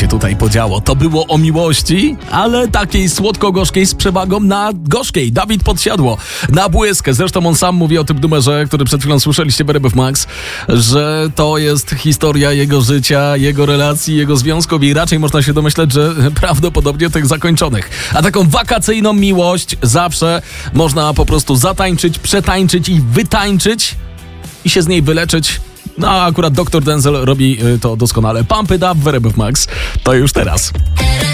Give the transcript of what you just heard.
tutaj podziało. To było o miłości, ale takiej słodko-gorzkiej z przewagą na gorzkiej. Dawid Podsiadło na błyskę. Zresztą on sam mówi o tym numerze, który przed chwilą słyszeliście w RMF Max, że to jest historia jego życia, jego relacji, jego związków i raczej można się domyśleć, że prawdopodobnie tych zakończonych. A taką wakacyjną miłość zawsze można po prostu zatańczyć, przetańczyć i wytańczyć i się z niej wyleczyć. No a akurat Dr. Denzel robi to doskonale. Pump It Up w RMF Max. To już teraz.